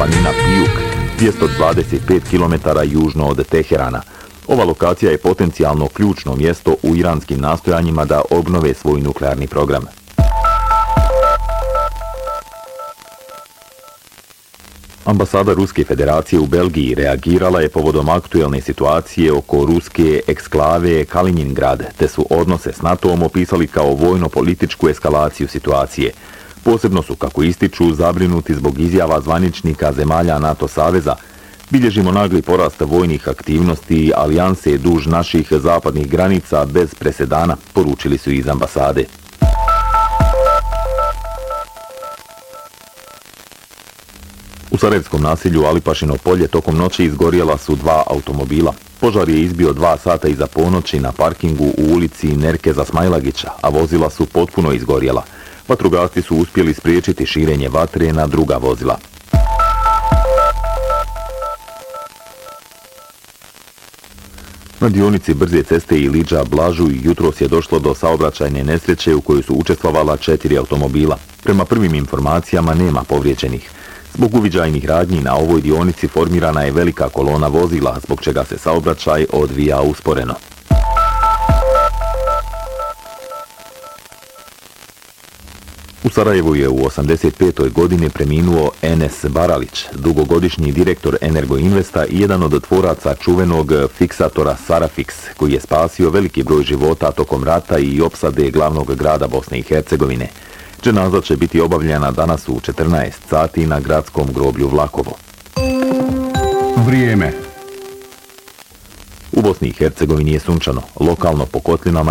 planina Pijuk, 225 km južno od Teherana. Ova lokacija je potencijalno ključno mjesto u iranskim nastojanjima da obnove svoj nuklearni program. Ambasada Ruske federacije u Belgiji reagirala je povodom aktuelne situacije oko ruske eksklave Kaliningrad, te su odnose s NATO-om opisali kao vojno-političku eskalaciju situacije. Posebno su, kako ističu, zabrinuti zbog izjava zvaničnika zemalja NATO saveza. Bilježimo nagli porast vojnih aktivnosti alijanse duž naših zapadnih granica bez presedana, poručili su iz ambasade. U sarajevskom naselju Alipašino polje tokom noći izgorjela su 2 automobila. Požar je izbio 2 sata iza ponoći na parkingu u ulici Nerkeza Smajlagića, a vozila su potpuno izgorjela. Vatrogasci su uspjeli spriječiti širenje vatre na druga vozila. Na dionici brze ceste Ilidža-Blažuj jutros je došlo do saobraćajne nesreće u kojoj su učestvovala 4 automobila. Prema prvim informacijama nema povrijeđenih. Zbog uviđajnih radnji na ovoj dionici formirana je velika kolona vozila, zbog čega se saobraćaj odvija usporeno. U Sarajevu je u 85. godini preminuo Enes Baralić, dugogodišnji direktor Energoinvesta i jedan od tvoraca čuvenog fiksatora Sarafix, koji je spasio veliki broj života tokom rata i opsade glavnog grada Bosne i Hercegovine. Dženaza će biti obavljena danas u 14 sati na gradskom groblju Vlakovo. Vrijeme. U Bosni i Hercegovini je sunčano, lokalno po kotlinama